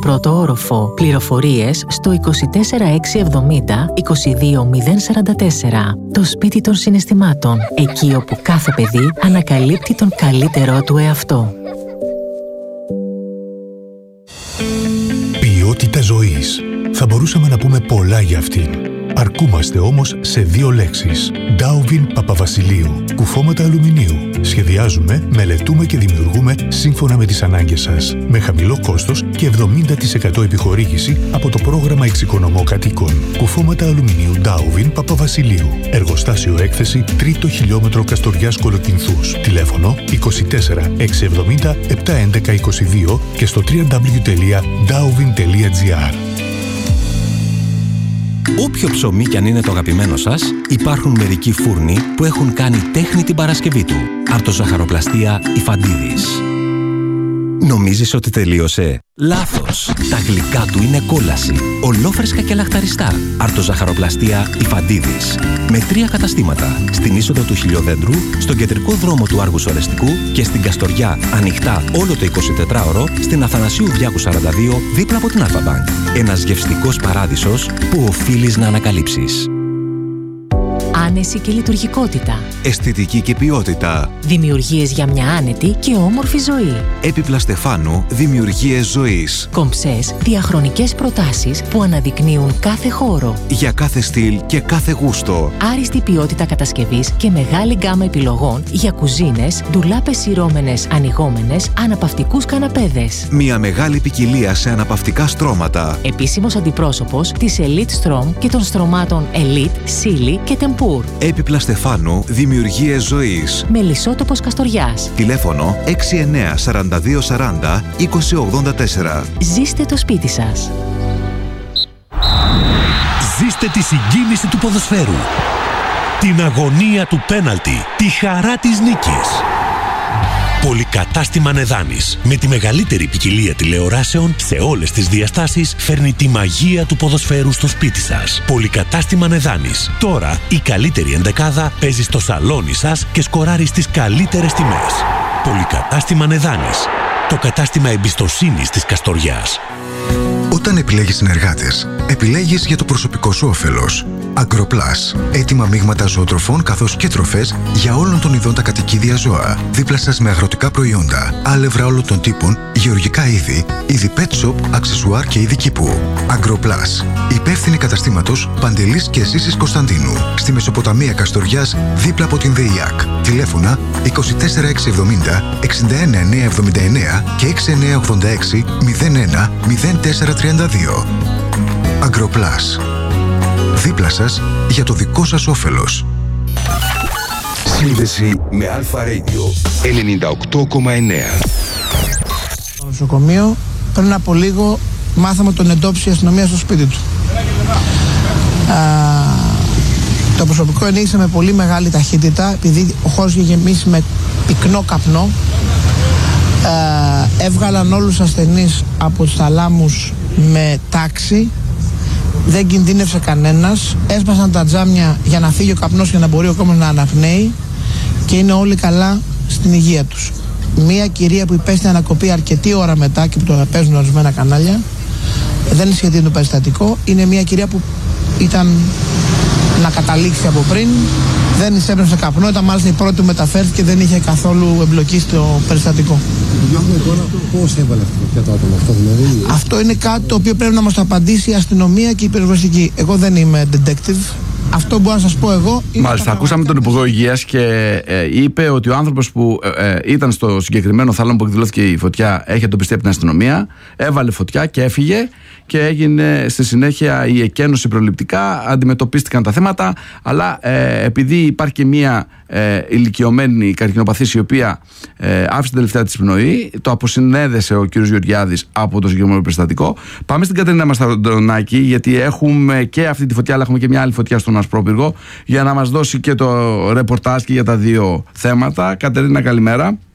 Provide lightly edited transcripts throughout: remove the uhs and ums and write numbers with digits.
πρώτο όροφο. Πληροφορίες στο 24670 22044. Το σπίτι των συναισθημάτων. Εκεί όπου κάθε παιδί ανακαλύπτει τον καλύτερό του εαυτό. Ποιότητα ζωής. Θα μπορούσαμε να πούμε πολλά για αυτήν. Αρκούμαστε όμως σε 2 λέξεις. Ντάουβιν Παπαβασιλείου. Κουφώματα αλουμινίου. Σχεδιάζουμε, μελετούμε και δημιουργούμε σύμφωνα με τις ανάγκες σας. Με χαμηλό κόστος και 70% επιχορήγηση από το πρόγραμμα Εξοικονομώ Κατοίκων. Κουφώματα αλουμινίου Ντάουβιν Παπαβασιλείου. Εργοστάσιο έκθεση 3ο χιλιόμετρο Καστοριάς Κολοκυνθούς. Τηλέφωνο 24 670 711 22 και στο www.dauvin.gr. Όποιο ψωμί κι αν είναι το αγαπημένο σας, υπάρχουν μερικοί φούρνοι που έχουν κάνει τέχνη την Παρασκευή του. Αρτοζαχαροπλαστεία Ιφαντίδης. Νομίζεις ότι τελείωσε? Λάθος! Τα γλυκά του είναι κόλαση. Ολόφρεσκα και λαχταριστά. Αρτοζαχαροπλαστεία Ιφαντίδης. Με 3 καταστήματα. Στην είσοδο του Χιλιοδέντρου, στον κεντρικό δρόμο του Άργους Ορεστικού και στην Καστοριά, ανοιχτά όλο το 24ωρο, στην Αθανασίου Διάκου 42, δίπλα από την Αλφα-Μπανκ. Ένας γευστικός παράδεισος που οφείλεις να ανακαλύψεις. Άνεση και λειτουργικότητα. Αισθητική και ποιότητα. Δημιουργίες για μια άνετη και όμορφη ζωή. Έπιπλα Στεφάνου, δημιουργίες ζωής. Κομψές, διαχρονικές προτάσεις που αναδεικνύουν κάθε χώρο. Για κάθε στυλ και κάθε γούστο. Άριστη ποιότητα κατασκευής και μεγάλη γκάμα επιλογών για κουζίνες, ντουλάπες σειρώμενες, ανοιγόμενες, αναπαυτικούς καναπέδες. Μια μεγάλη ποικιλία σε αναπαυτικά στρώματα. Επίσημος αντιπρόσωπος της Elite Strom και των στρωμάτων Elite, Silly και Tempur. Έπιπλα Στεφάνου, δημιουργίες ζωής. Μελισσότοπος Καστοριάς. Τηλέφωνο 69 42 40 2084. Ζήστε το σπίτι σας. Ζήστε τη συγκίνηση του ποδοσφαίρου. Την αγωνία του πέναλτι. Τη χαρά της νίκης. Πολυκατάστημα Νεδάνης, με τη μεγαλύτερη ποικιλία τηλεοράσεων σε όλες τις διαστάσεις, φέρνει τη μαγεία του ποδοσφαίρου στο σπίτι σας. Πολυκατάστημα Νεδάνης. Τώρα η καλύτερη ενδεκάδα παίζει στο σαλόνι σας και σκοράρει στις καλύτερες τιμές. Πολυκατάστημα Νεδάνης. Το κατάστημα εμπιστοσύνης της Καστοριάς. Όταν επιλέγεις συνεργάτες, επιλέγεις για το προσωπικό σου όφελος. Agroplus. Έτοιμα μείγματα ζωοτροφών καθώς και τροφές για όλων των ειδών τα κατοικίδια ζώα. Δίπλα σας με αγροτικά προϊόντα, άλευρα όλων των τύπων, γεωργικά είδη pet shop, αξεσουάρ και είδη κήπου. Agroplus. Υπεύθυνη καταστήματος Παντελής και Σύσης Κωνσταντίνου. Στη Μεσοποταμία Καστοριάς, δίπλα από την ΔΕΙΑΚ. Τηλέφωνα 24670 61979 και 6986 01 0432. Agroplus. Δίπλα σας για το δικό σας όφελος. Σύνδεση με Αλφα Radio 98,9. Στο νοσοκομείο πριν από λίγο μάθαμε τον εντόπισε η αστυνομία στο σπίτι του. Το προσωπικό ενήγησε με πολύ μεγάλη ταχύτητα επειδή ο χώρος είχε γεμίσει με πυκνό καπνό. Έβγαλαν όλους τους ασθενείς από τους θαλάμους με τάξη. Δεν κινδύνευσε κανένας. Έσπασαν τα τζάμια για να φύγει ο καπνός και να μπορεί ο κόσμος να αναπνέει και είναι όλοι καλά στην υγεία τους. Μία κυρία που υπέστη ανακοπή αρκετή ώρα μετά και που το παίζουν ορισμένα κανάλια, δεν σχετίζεται το περιστατικό, είναι μια κυρία που ήταν να καταλήξει από πριν, δεν εισέπνευσε καπνό, ήταν μάλιστα η πρώτη που μεταφέρθηκε, δεν είχε καθόλου εμπλοκή στο περιστατικό. Πώς έβαλε αυτό το άτομο αυτό δηλαδή? Αυτό είναι κάτι το οποίο πρέπει να μας το απαντήσει η αστυνομία και η πυροσβεστική. Εγώ δεν είμαι detective. Αυτό μπορώ να σας πω εγώ. Μάλιστα, ακούσαμε τον Υπουργό Υγείας και είπε ότι ο άνθρωπος που ήταν στο συγκεκριμένο θάλαμο που εκδηλώθηκε η φωτιά έχει εντοπιστεί από την αστυνομία, έβαλε φωτιά και έφυγε και έγινε στη συνέχεια η εκένωση προληπτικά, αντιμετωπίστηκαν τα θέματα, αλλά επειδή υπάρχει και μία ηλικιωμένη καρκινοπαθής η οποία άφησε την τελευταία της πνοή, το αποσυνέδεσε ο κ. Γεωργιάδης από το συγκεκριμένο περιστατικό. Πάμε στην Κατερίνα Μαστροντονάκη, γιατί έχουμε και αυτή τη φωτιά, αλλά έχουμε και μια άλλη φωτιά στον Ασπρόπυργο, για να μας δώσει και το ρεπορτάζ και για τα δύο θέματα. Κατερίνα, καλημέρα.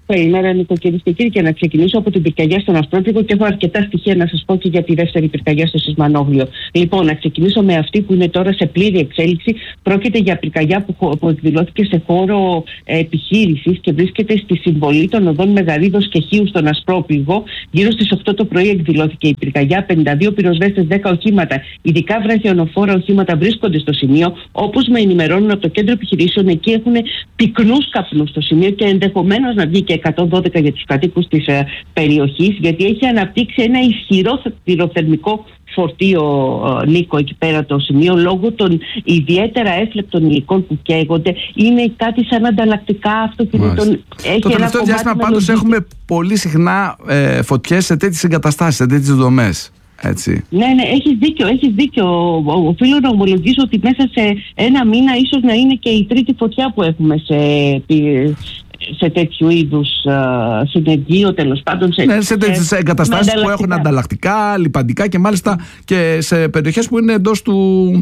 Καλημέρα, νοικοκυριές και κύριοι, και να ξεκινήσω από την πυρκαγιά στον Αστρότικο και έχω αρκετά στοιχεία να σας πω και για τη δεύτερη πυρκαγιά στο Σισμανόγλιο. Λοιπόν, να ξεκινήσω με αυτή που είναι τώρα σε πλήρη εξέλιξη. Πρόκειται για πυρκαγιά που εκδηλώθηκε σε χώρο επιχείρησης και βρίσκεται στη συμβολή των οδών Μεγαρίδος και Χίου στον Ασπρόπληγο. Γύρω στις 8 το πρωί εκδηλώθηκε η πυρκαγιά. 52 πυροσβέστες, 10 οχήματα, ειδικά βραχιονοφόρα οχήματα βρίσκονται στο σημείο. Όπως με ενημερώνουν από το κέντρο επιχειρήσεων, εκεί έχουν πυκνούς καπνούς στο σημείο και ενδεχομένως να βγει και 112 για τους κατοίκους της περιοχής, γιατί έχει αναπτύξει ένα ισχυρό πυροθερμικό φορτίο, Νίκο, εκεί πέρα το σημείο, λόγω των ιδιαίτερα έφλεπτων υλικών που καίγονται. Είναι κάτι σαν ανταλλακτικά αυτοκινήτων. Το τελευταίο διάστημα πάντως έχουμε πολύ συχνά φωτιές σε τέτοιες εγκαταστάσεις, σε τέτοιες δομές. Έτσι. Ναι, έχεις δίκιο. Οφείλω να ομολογήσω ότι μέσα σε ένα μήνα ίσως να είναι και η τρίτη φωτιά που έχουμε σε τέτοιου είδους συνεργείο, τέλος πάντων. Σε τέτοιες εγκαταστάσεις που έχουν ανταλλακτικά, λιπαντικά και μάλιστα και σε περιοχές που είναι εντός του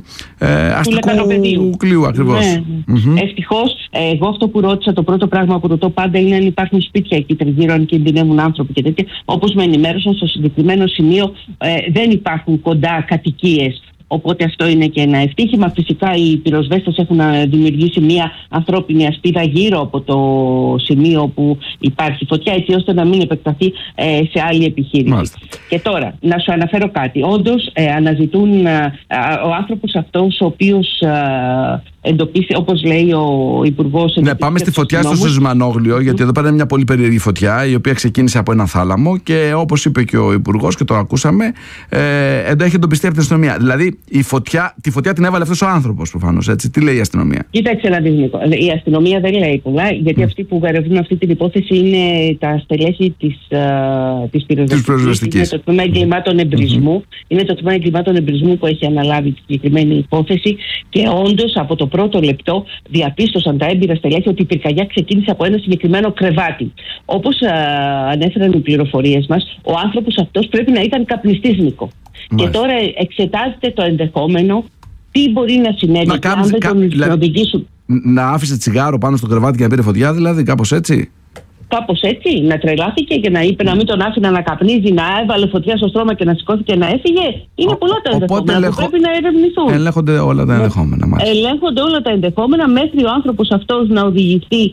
αστικού κλειού ακριβώς. Ναι. Ευτυχώς, εγώ αυτό που ρώτησα, το πρώτο πράγμα που ρωτώ πάντα είναι αν υπάρχουν σπίτια εκεί τριγύρω, αν κινδυνεύουν άνθρωποι και τέτοια. Όπως με ενημέρωσαν, στο συγκεκριμένο σημείο δεν υπάρχουν κοντά κατοικίες. Οπότε αυτό είναι και ένα ευτύχημα. Φυσικά οι πυροσβέστες έχουν δημιουργήσει μια ανθρώπινη ασπίδα γύρω από το σημείο που υπάρχει φωτιά, έτσι ώστε να μην επεκταθεί σε άλλη επιχείρηση. Μάλιστα. Και τώρα, να σου αναφέρω κάτι. Όντως αναζητούν ο άνθρωπος αυτός, ο οποίος εντοπίσει, όπως λέει ο Υπουργός. Ναι, πάμε στη φωτιά στο Σισμανόγλιο, γιατί εδώ πέρα είναι μια πολύ περίεργη φωτιά, η οποία ξεκίνησε από ένα θάλαμο και όπως είπε και ο Υπουργός και το ακούσαμε, εδώ έχει εντοπιστεί από την αστυνομία. Δηλαδή, τη φωτιά την έβαλε αυτός ο άνθρωπος προφανώς. Έτσι. Τι λέει η αστυνομία? Κοίταξε να δεις, Νίκο. Η αστυνομία δεν λέει πολλά, γιατί αυτοί που ερευνούν αυτή την υπόθεση είναι τα στελέχη της πυροσβεστικής. Είναι το τμήμα εγκλημάτων εμπρισμού. Είναι το τμήμα εγκλημάτων εμπρισμού που έχει αναλάβει τη συγκεκριμένη υπόθεση και όντως από το πρώτο λεπτό διαπίστωσαν τα έμπειρα στελέχη ότι η πυρκαγιά ξεκίνησε από ένα συγκεκριμένο κρεβάτι. Όπως ανέφεραν οι πληροφορίες μας, ο άνθρωπος αυτός πρέπει να ήταν καπνιστής, Νίκο. Και τώρα εξετάζεται το ενδεχόμενο τι μπορεί να συνέβη αν δεν τον οδηγήσουν. Να άφησε τσιγάρο πάνω στο κρεβάτι και να πήρε φωτιά, δηλαδή, κάπως έτσι. Κάπως έτσι, να τρελάθηκε και να είπε να μην τον άφηνα να καπνίζει, να έβαλε φωτιά στο στρώμα και να σηκώθηκε να έφυγε. Είναι πολλά τα ενδεχόμενα που πρέπει να ερευνηθούν. Ελέγχονται όλα τα ενδεχόμενα. Ελέγχονται όλα τα ενδεχόμενα μέχρι ο άνθρωπος αυτός να οδηγηθεί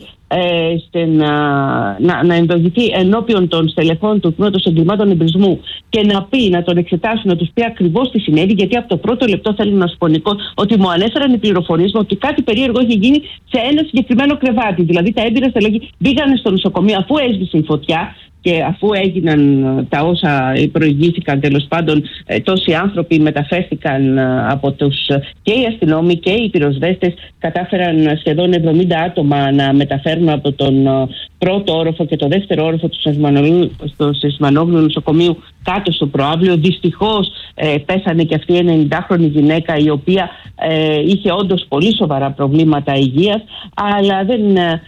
να ενδογηθεί ενώπιον των στελεχών του τμήματος εγκλημάτων εμπρισμού και να πει, να τον εξετάσουν, να τους πει ακριβώς τι συνέβη, γιατί από το πρώτο λεπτό θέλω να σου πω, Νικό, ότι μου ανέφεραν οι πληροφορίες μου ότι κάτι περίεργο έχει γίνει σε ένα συγκεκριμένο κρεβάτι. Δηλαδή τα έμπειρα στελέχη πήγανε στο νοσοκομείο αφού έσβησε η φωτιά και αφού έγιναν τα όσα προηγήθηκαν, τέλος πάντων, τόσοι άνθρωποι μεταφέρθηκαν από τους, και οι αστυνόμοι και οι πυροσβέστες κατάφεραν σχεδόν 70 άτομα να μεταφέρουν από τον πρώτο όροφο και το δεύτερο όροφο του Σισμανόγλου νοσοκομείου κάτω στο προαύλιο. Δυστυχώς πέσανε και αυτή η 90χρονη γυναίκα, η οποία είχε όντως πολύ σοβαρά προβλήματα υγείας, αλλά δεν...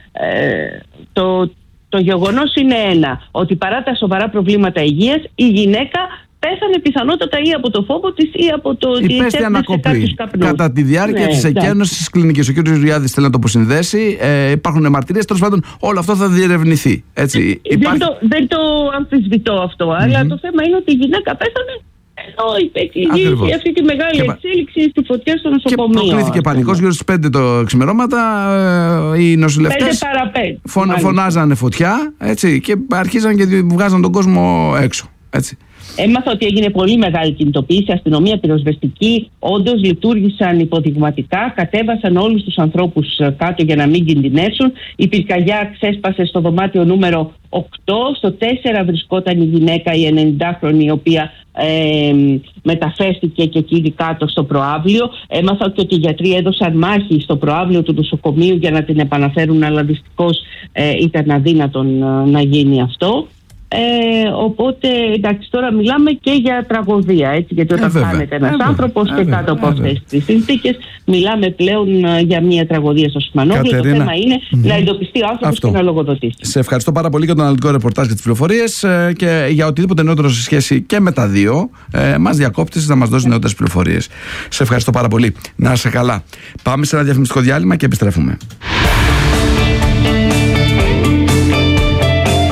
Το γεγονός είναι ένα, ότι παρά τα σοβαρά προβλήματα υγείας, η γυναίκα πέθανε πιθανότατα ή από το φόβο της ή από το ότι υπέστη ανακοπή κατά τη διάρκεια της εκένωσης της κλινικής. Ο κ. Ριάδης θέλει να το αποσυνδέσει. Υπάρχουν μαρτυρίες. Τέλος πάντων, όλο αυτό θα διερευνηθεί. Έτσι, δεν το αμφισβητώ αυτό, αλλά το θέμα είναι ότι η γυναίκα πέθανε ενώ υπέκλειγε αυτή τη μεγάλη εξέλιξη στη φωτιά στο νοσοκομείο. Και προκλήθηκε πανικός γύρω στις 5 το ξημερώματα. Οι νοσηλευτές φωνάζανε φωτιά, έτσι, και αρχίζαν και βγάζαν τον κόσμο έξω. Έτσι. Έμαθα ότι έγινε πολύ μεγάλη κινητοποίηση, αστυνομία, πυροσβεστική, όντως λειτουργήσαν υποδειγματικά, κατέβασαν όλους τους ανθρώπους κάτω για να μην κινδυνεύσουν. Η πυρκαγιά ξέσπασε στο δωμάτιο νούμερο 8, στο 4 βρισκόταν η γυναίκα, η 90χρονη, η οποία μεταφέρθηκε και εκείνη κάτω στο προαύλιο. Έμαθα και ότι οι γιατροί έδωσαν μάχη στο προαύλιο του νοσοκομείου για να την επαναφέρουν, αλλά δυστυχώς ήταν αδύνατον να γίνει αυτό. Οπότε εντάξει, τώρα μιλάμε και για τραγωδία, έτσι, γιατί όταν χάνεται ένας άνθρωπος και κάτω από αυτές τις συνθήκες, μιλάμε πλέον για μια τραγωδία στο Σισμανόγλιο. Το θέμα είναι να εντοπιστεί ο άνθρωπος και να λογοδοτήσει. Σε ευχαριστώ πάρα πολύ για τον αναλυτικό ρεπορτάζ και τις πληροφορίες και για οτιδήποτε νεότερο σε σχέση και με τα δύο. Μας διακόπτεις να μας δώσει νεότερες πληροφορίες. Σε ευχαριστώ πάρα πολύ. Να είσαι καλά. Πάμε σε ένα διαφημιστικό διάλειμμα και επιστρέφουμε.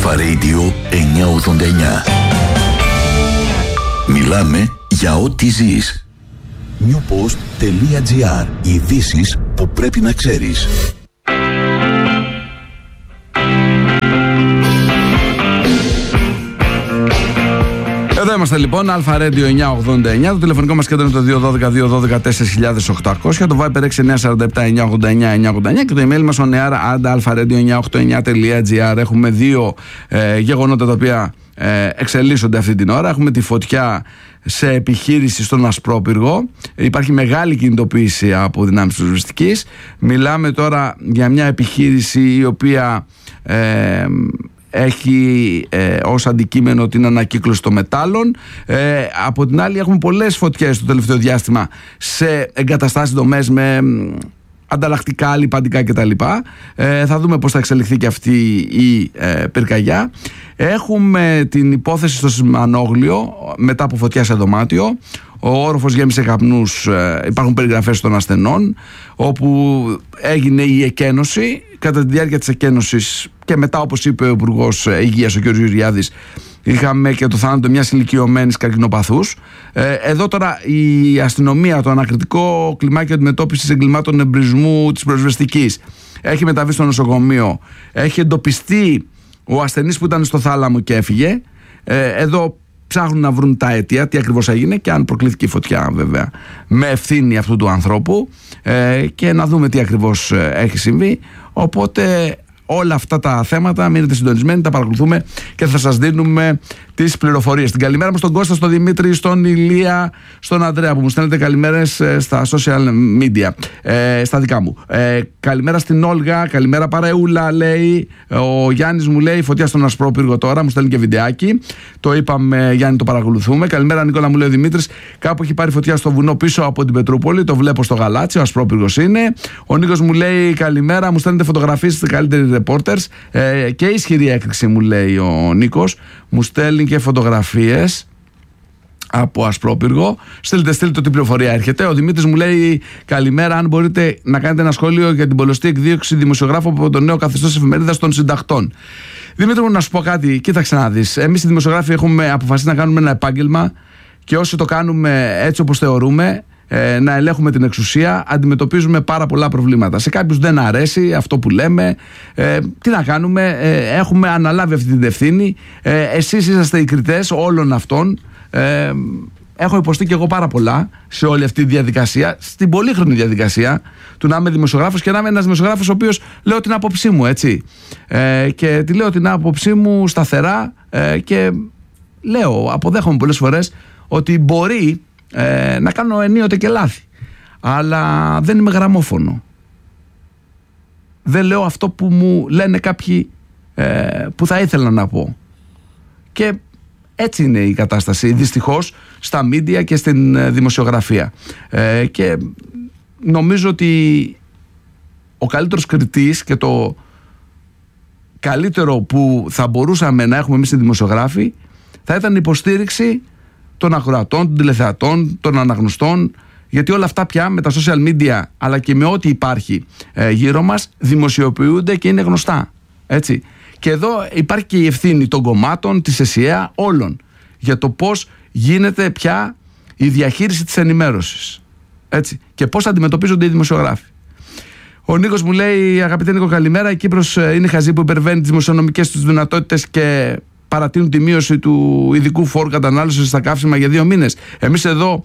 Αλφα Radio 989. Μιλάμε για ό,τι ζεις. newpost.gr. Ειδήσεις που πρέπει να ξέρεις. Εδώ είμαστε λοιπόν, Αλφα Radio 989. Το τηλεφωνικό μας κέντρο είναι το 212-212-4800. Το Viber 6947-989-989 και το email μας on air @alpha-radio989.gr. Έχουμε δύο γεγονότα τα οποία εξελίσσονται αυτή την ώρα. Έχουμε τη φωτιά σε επιχείρηση στον Ασπρόπυργο. Υπάρχει μεγάλη κινητοποίηση από δυνάμεις της πυροσβεστικής. Μιλάμε τώρα για μια επιχείρηση η οποία έχει ως αντικείμενο την ανακύκλωση των μετάλλων. Από την άλλη έχουμε πολλές φωτιές το τελευταίο διάστημα σε εγκαταστάσεις, δομές με ανταλλακτικά, λιπαντικά κτλ. Θα δούμε πώς θα εξελιχθεί και αυτή η πυρκαγιά. Έχουμε την υπόθεση στο Σιμανόγλιο μετά από φωτιά σε δωμάτιο. Ο όροφος γέμισε καπνούς, υπάρχουν περιγραφές των ασθενών, όπου έγινε η εκένωση. Κατά τη διάρκεια της εκένωσης και μετά, όπως είπε ο Υπουργός Υγείας, ο κ. Γεωργιάδης, είχαμε και το θάνατο μιας ηλικιωμένης καρκινοπαθούς. Εδώ τώρα η αστυνομία, το ανακριτικό κλιμάκιο αντιμετώπισης εγκλημάτων εμπρισμού της πυροσβεστικής, έχει μεταβεί στο νοσοκομείο. Έχει εντοπιστεί ο ασθενής που ήταν στο θάλαμο και έφυγε. Εδώ ψάχνουν να βρουν τα αίτια, τι ακριβώς έγινε και αν προκλήθηκε η φωτιά, βέβαια, με ευθύνη αυτού του ανθρώπου, και να δούμε τι ακριβώς έχει συμβεί. Οπότε όλα αυτά τα θέματα μείνετε συντονισμένοι, τα παρακολουθούμε και θα σας δίνουμε τις πληροφορίες. Την καλημέρα μου στον Κώστα, στον Δημήτρη, στον Ηλία, στον Ανδρέα που μου στέλνετε καλημέρες στα social media, στα δικά μου. Καλημέρα στην Όλγα, καλημέρα παρεούλα, λέει. Ο Γιάννης μου λέει φωτιά στον Ασπρόπυργο τώρα, μου στέλνει και βιντεάκι. Το είπαμε, Γιάννη, το παρακολουθούμε. Καλημέρα Νικόλα, μου λέει ο Δημήτρης. Κάπου έχει πάρει φωτιά στο βουνό πίσω από την Πετρούπολη, το βλέπω στο γαλάτσι, ο Ασπρόπυργος είναι. Ο Νίκος μου λέει καλημέρα, μου στέλνετε φωτογραφίες στις καλύτεροι reporters, και ισχυρή έκρηξη, μου λέει ο Νίκος. Μου στέλνει και φωτογραφίες από Ασπρόπυργο. Στείλτε τι πληροφορία έρχεται. Ο Δημήτρης μου λέει καλημέρα. Αν μπορείτε να κάνετε ένα σχόλιο για την πολλωστή εκδίωξη δημοσιογράφου από το νέο καθεστώς εφημερίδας των συντακτών. Δημήτρη μου, να σου πω κάτι. Κοίταξε να δεις. Εμείς οι δημοσιογράφοι έχουμε αποφασίσει να κάνουμε ένα επάγγελμα και όσοι το κάνουμε έτσι όπως θεωρούμε, να ελέγχουμε την εξουσία, αντιμετωπίζουμε πάρα πολλά προβλήματα. Σε κάποιους δεν αρέσει αυτό που λέμε. Τι να κάνουμε, έχουμε αναλάβει αυτή την ευθύνη. Εσείς είσαστε οι κριτές όλων αυτών. Έχω υποστεί και εγώ πάρα πολλά σε όλη αυτή τη διαδικασία, στην πολύχρονη διαδικασία του να είμαι δημοσιογράφος και να είμαι ένας δημοσιογράφος ο οποίος λέω την άποψή μου, έτσι. Και τη λέω την άποψή μου σταθερά, και λέω, αποδέχομαι πολλές φορές ότι μπορεί να κάνω ενίοτε και λάθη, αλλά δεν είμαι γραμμόφωνο. Δεν λέω αυτό που μου λένε κάποιοι που θα ήθελα να πω. Και έτσι είναι η κατάσταση δυστυχώς στα μίντια και στην δημοσιογραφία. Και νομίζω ότι ο καλύτερος κριτής και το καλύτερο που θα μπορούσαμε να έχουμε εμείς οι δημοσιογράφοι θα ήταν η υποστήριξη των ακροατών, των τηλεθεατών, των αναγνωστών, γιατί όλα αυτά πια με τα social media αλλά και με ό,τι υπάρχει γύρω μας δημοσιοποιούνται και είναι γνωστά, έτσι. Και εδώ υπάρχει και η ευθύνη των κομμάτων, της ΕΣΥΑ, όλων, για το πώς γίνεται πια η διαχείριση της ενημέρωσης, έτσι, και πώς αντιμετωπίζονται οι δημοσιογράφοι. Ο Νίκος μου λέει, αγαπητέ Νίκο, καλημέρα. Η Κύπρος είναι χαζή που υπερβαίνει τις δημοσιονομικές τους δυνατότητες και παρατείνουν τη μείωση του ειδικού φόρου κατανάλωσης στα καύσιμα για 2 μήνες. Εμείς εδώ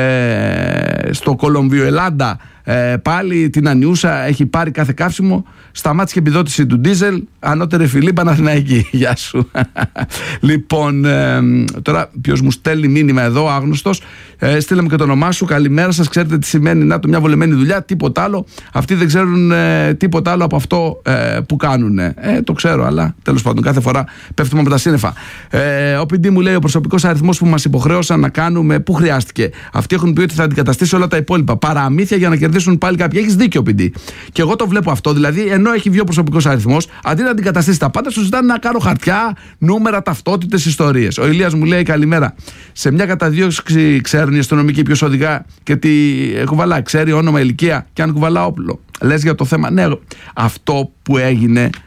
στο Κολομβιοελάντα πάλι την Ανιούσα έχει πάρει κάθε καύσιμο, σταμάτησε και επιδότηση του ντίζελ, ανώτερη φιλή Παναθηναϊκή. Γεια σου. Λοιπόν, τώρα ποιος μου στέλνει μήνυμα εδώ, άγνωστος, στείλε μου και το όνομά σου, καλημέρα σας, ξέρετε τι σημαίνει να το μια βολεμένη δουλειά, τίποτα άλλο, αυτοί δεν ξέρουν τίποτα άλλο από αυτό που κάνουν. Το ξέρω, αλλά τέλος πάντων κάθε φορά πέφτουμε από τα σύννεφα. Ο PD μου λέει, ο προσωπικός αριθμός που μας υποχρέωσαν να κάνουμε, πού χρειάστηκε? Αυτοί έχουν πει ότι θα αντικαταστήσει όλα τα υπόλοιπα. Παραμύθια για να κερδίσουν πάλι κάποιοι. Έχεις δίκιο, PD. Και εγώ το βλέπω αυτό. Δηλαδή, ενώ έχει βγει ο προσωπικός αριθμός, αντί να αντικαταστήσει τα πάντα, σου ζητάνε να κάνω χαρτιά, νούμερα, ταυτότητες, ιστορίες. Ο Ηλίας μου λέει καλημέρα. Σε μια καταδίωξη ξέρουν οι αστυνομικοί ποιος οδηγά και τι κουβαλά. Ξέρει όνομα, ηλικία και αν κουβαλά όπλο. Λες για το θέμα. Ναι, αυτό που έγινε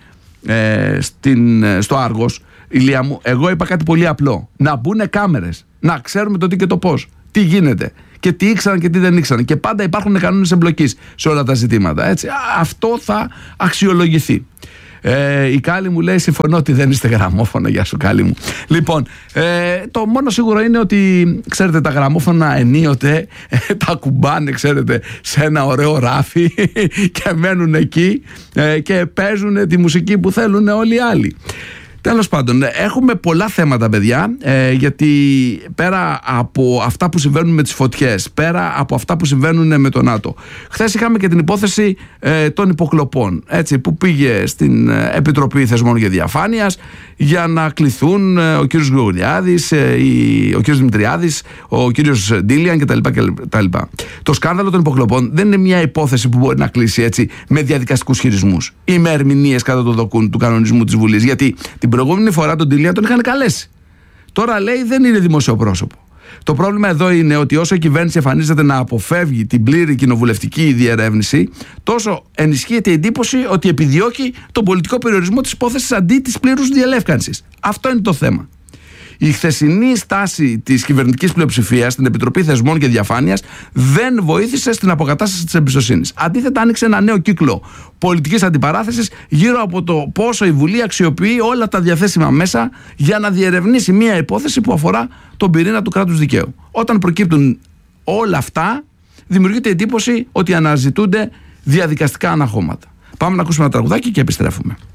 στο Άργος, Ηλία μου, εγώ είπα κάτι πολύ απλό. Να μπουν κάμερες, να ξέρουμε το τι και το πώς, τι γίνεται και τι ήξεραν και τι δεν ήξεραν. Και πάντα υπάρχουν κανόνες εμπλοκής σε όλα τα ζητήματα. Έτσι. Αυτό θα αξιολογηθεί. Η Κάλλη μου λέει: συμφωνώ ότι δεν είστε γραμμόφωνο. Γεια σου, Κάλλη μου. Λοιπόν, το μόνο σίγουρο είναι ότι, ξέρετε, τα γραμμόφωνα ενίοτε τα κουμπάνε, ξέρετε, σε ένα ωραίο ράφι και μένουν εκεί και παίζουν τη μουσική που θέλουν όλοι οι άλλοι. Τέλος πάντων, έχουμε πολλά θέματα, παιδιά, γιατί πέρα από αυτά που συμβαίνουν με τις φωτιές, πέρα από αυτά που συμβαίνουν με τον ΝΑΤΟ, χθες είχαμε και την υπόθεση των υποκλοπών, έτσι, που πήγε στην Επιτροπή Θεσμών και Διαφάνειας για να κληθούν ο κύριος Γρηγοριάδης, ο κύριος Δημητριάδης, ο κύριος Ντίλιαν κτλ. Το σκάνδαλο των υποκλοπών δεν είναι μια υπόθεση που μπορεί να κλείσει έτσι με διαδικαστικούς χειρισμούς ή με ερμηνείες κατά το δοκούν του κανονισμού της Βουλής, γιατί την προηγούμενη φορά τον Ντίλιαν τον είχαν καλέσει. Τώρα λέει δεν είναι δημόσιο πρόσωπο. Το πρόβλημα εδώ είναι ότι όσο η κυβέρνηση εμφανίζεται να αποφεύγει την πλήρη κοινοβουλευτική διερεύνηση, τόσο ενισχύεται η εντύπωση ότι επιδιώκει τον πολιτικό περιορισμό της υπόθεσης αντί της πλήρους διελεύκανσης. Αυτό είναι το θέμα. Η χθεσινή στάση της κυβερνητικής πλειοψηφίας στην Επιτροπή Θεσμών και Διαφάνειας δεν βοήθησε στην αποκατάσταση της εμπιστοσύνης. Αντίθετα, άνοιξε ένα νέο κύκλο πολιτικής αντιπαράθεσης γύρω από το πόσο η Βουλή αξιοποιεί όλα τα διαθέσιμα μέσα για να διερευνήσει μια υπόθεση που αφορά τον πυρήνα του κράτους δικαίου. Όταν προκύπτουν όλα αυτά, δημιουργείται εντύπωση ότι αναζητούνται διαδικαστικά αναχώματα. Πάμε να ακούσουμε ένα τραγουδάκι και επιστρέφουμε.